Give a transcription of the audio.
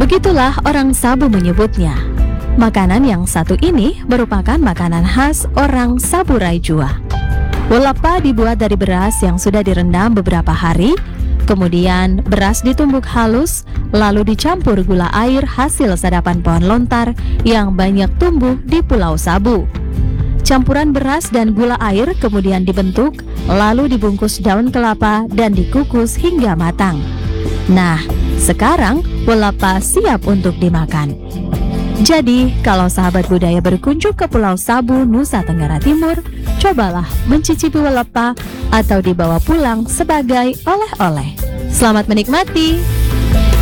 Begitulah orang Sabu menyebutnya. Makanan yang satu ini merupakan makanan khas orang Sabu Raijua. Welapa dibuat dari beras yang sudah direndam beberapa hari. Kemudian beras ditumbuk halus, lalu dicampur gula air hasil sadapan pohon lontar yang banyak tumbuh di Pulau Sabu. Campuran beras dan gula air kemudian dibentuk, lalu dibungkus daun kelapa dan dikukus hingga matang. Nah, sekarang welapa siap untuk dimakan. Jadi, kalau sahabat budaya berkunjung ke Pulau Sabu, Nusa Tenggara Timur, cobalah mencicipi welapa atau dibawa pulang sebagai oleh-oleh. Selamat menikmati!